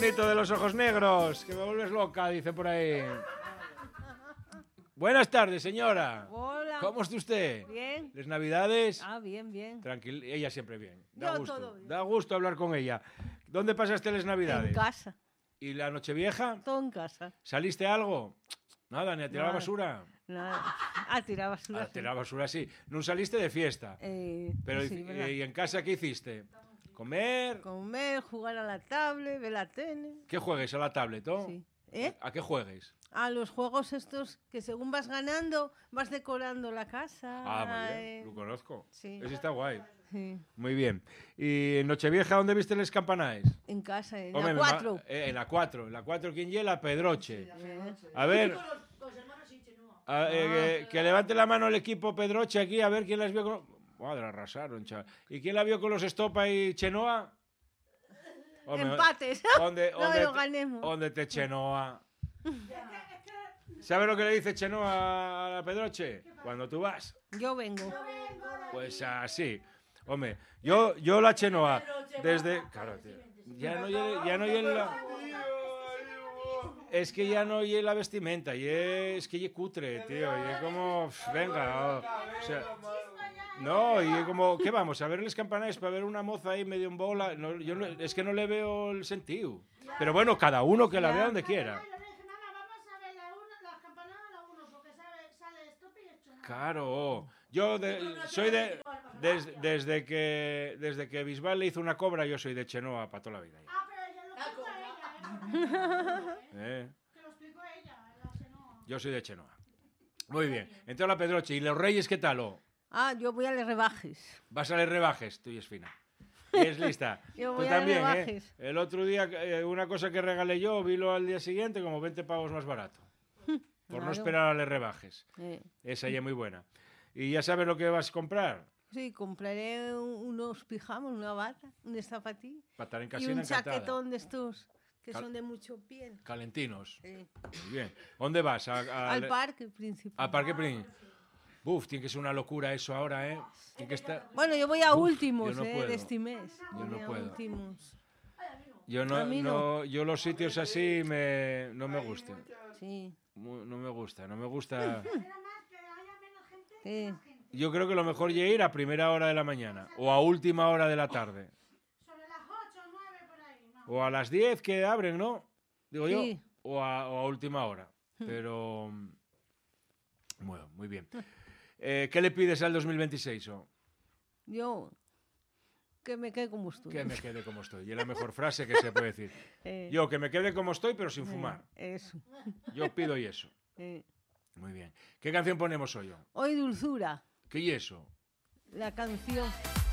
bonito de los ojos negros, que me vuelves loca, dice por ahí. Buenas tardes, señora. Hola. ¿Cómo está usted? Bien. ¿Les Navidades? Ah, bien, bien. Tranquila, ella siempre bien. Da Yo gusto. todo bien. Da gusto hablar con ella. ¿Dónde pasaste las Navidades? En casa. ¿Y la Nochevieja? Todo en casa. ¿Saliste algo? Nada, ni a tirar Nada. basura. Nada. A tirar basura. A tirar basura, sí. No saliste de fiesta. Pero sí, ¿verdad? ¿y en casa qué hiciste? ¿Comer? Comer, jugar a la tablet, ver la tele. ¿Qué juegues a la tablet, no? Sí. ¿Eh? ¿A qué juegues? A los juegos estos que según vas ganando, vas decorando la casa. Ah, muy bien, lo conozco. Sí. Ese está guay. Sí. Muy bien. ¿Y en Nochevieja dónde viste los campanaes? En casa, en Hombre, la 4. En la 4. En la 4, ¿quién lleva? Pedroche. A ver. Que levante la mano el equipo Pedroche aquí, a ver quién las vio con... Madre, arrasaron, chaval. ¿Y quién la vio con los Estopa y Chenoa? Hombre, Empates. ¿Dónde lo ganemos. ¿Dónde te Chenoa? ¿Sabes lo que le dice Chenoa a la Pedroche? Cuando tú vas. Yo vengo. Pues así. Hombre, yo la Chenoa desde... Claro, tío. Ya no oye la... Es que ya no oye la vestimenta, y es que es cutre, tío, y es como... Venga, o sea... No, y es como... ¿Qué vamos? ¿A ver los campanarios para ver una moza ahí medio en bola? No, es que no le veo el sentido. Pero bueno, cada uno que la vea donde quiera. Claro, yo soy de... Desde que Bisbal le hizo una cobra, yo soy de Chenoa para toda la vida. Ah, pero ella lo explicó ella, ¿eh? Que lo explicó ella, la Chenoa. Yo soy de Chenoa. Muy bien. Entonces la Pedroche. ¿Y los Reyes qué tal? Ah, yo voy a los rebajes. Vas a les rebajes, tú y es fina. Y es lista. Yo Tú voy a también, rebajes. El otro día, una cosa que regalé yo, vilo al día siguiente como 20 pavos más barato. Por no Claro. esperar a les rebajes. Esa ya es muy buena. ¿Y ya sabes lo que vas a comprar? Sí, compraré unos pijamas, una bata, un zapatillas Para estar en y casina un encantada. chaquetón de estos que Cal- son de mucho piel. Calentinos. Sí. Muy bien. ¿Dónde vas? Al parque principal. Al Parque Príncipe. Buf, tiene que ser una locura eso ahora, ¿eh? Tiene que estar... Bueno, yo voy a Uf, últimos yo no puedo. de este mes. Yo no Voy a puedo. últimos. Yo A mí no. yo los sitios así no me gustan. Sí. No me gusta, no me gusta. Sí. Yo creo que lo mejor es ir a primera hora de la mañana o a última hora de la tarde. Sobre las 8 o 9 por ahí, ¿no? O a las 10 que abren, ¿no? Digo yo. Sí. O a última hora. Pero... Bueno, muy bien. ¿Qué le pides al 2026? Yo que me quede como estoy. Que me quede como estoy. Y es la mejor frase que se puede decir. Yo que me quede como estoy, pero sin fumar. Eso. Yo pido y eso. Muy bien. ¿Qué canción ponemos hoy? Hoy dulzura, ¿Qué y eso? la canción.